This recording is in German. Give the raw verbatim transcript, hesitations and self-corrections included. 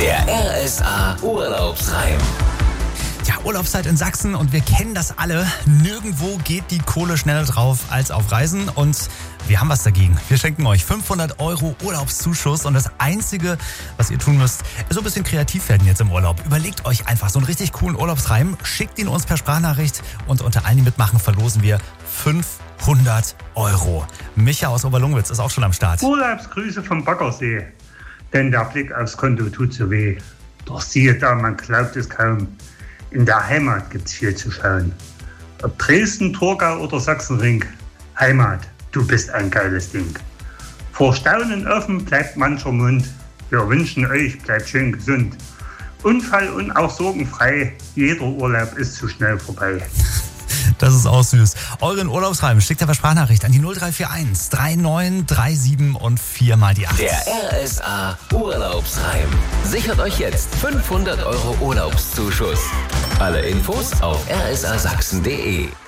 Der R S A Urlaubsreim. Ja, Urlaubszeit in Sachsen und wir kennen das alle. Nirgendwo geht die Kohle schneller drauf als auf Reisen und wir haben was dagegen. Wir schenken euch fünfhundert Euro Urlaubszuschuss und das Einzige, was ihr tun müsst, ist so ein bisschen kreativ werden jetzt im Urlaub. Überlegt euch einfach so einen richtig coolen Urlaubsreim, schickt ihn uns per Sprachnachricht und unter allen, die mitmachen, verlosen wir fünfhundert Euro. Micha aus Oberlungwitz ist auch schon am Start. Urlaubsgrüße vom Baggersee, denn der Blick aufs Konto tut so weh. Doch siehe da, man glaubt es kaum. In der Heimat gibt's viel zu schauen. Ob Dresden, Torgau oder Sachsenring, Heimat, du bist ein geiles Ding. Vor Staunen offen bleibt mancher Mund. Wir wünschen euch, bleibt schön gesund. Unfall und auch sorgenfrei, jeder Urlaub ist zu schnell vorbei. Das ist auch süß. Euren Urlaubsreim schickt ihr per Sprachnachricht an die null drei vier eins drei neun drei sieben und vier mal die acht. Der R S A Urlaubsreim. Sichert euch jetzt fünfhundert Euro Urlaubszuschuss. Alle Infos auf r s a sachsen punkt d e.